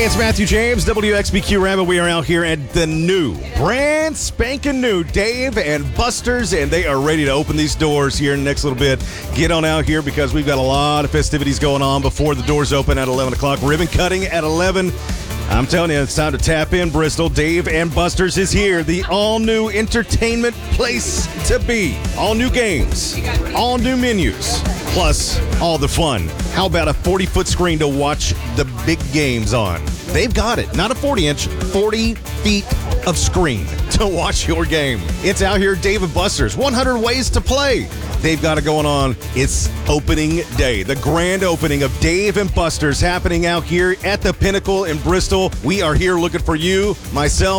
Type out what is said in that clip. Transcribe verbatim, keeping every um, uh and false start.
Hey, it's Matthew James, W X B Q Rabbit. We are out here at the new, brand spanking new Dave and Buster's, and they are ready to open these doors here in the next little bit. Get on out here because we've got a lot of festivities going on before the doors open at eleven o'clock. Ribbon cutting at eleven. I'm telling you, it's time to tap in, Bristol. Dave and Buster's is here, the all-new entertainment place to be. All new games, all new menus, plus all the fun. How about a forty-foot screen to watch the big games on? They've got it. Not a forty-inch, forty feet of screen to watch your game. It's out here, Dave and Buster's. one hundred ways to play. They've got it going on. It's opening day. The grand opening of Dave and Buster's happening out here at the Pinnacle in Bristol. We are here looking for you, myself,